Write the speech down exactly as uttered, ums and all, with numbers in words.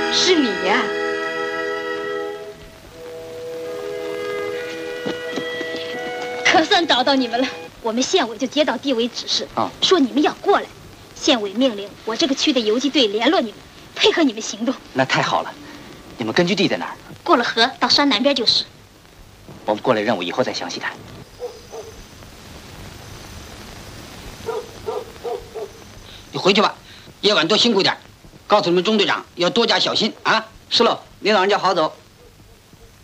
是你呀。可算找到你们了。我们县委就接到地委指示，啊，说你们要过来。县委命令我这个区的游击队联络你们，配合你们行动。 那太好了。你们根据地在哪儿？ 过了河到山南边就是。 我们过来任务以后再详细谈。 你回去吧，夜晚多辛苦点，告诉你们中队长要多加小心啊。 是喽，领导人家好走。